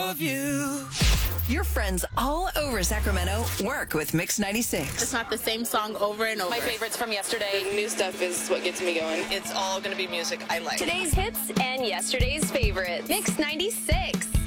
of you. Your friends all over Sacramento work with Mix 96. It's not the same song over and over. My favorites from yesterday. The new stuff is what gets me going. It's all going to be music I like. Today's hits and yesterday's favorites. Mix 96.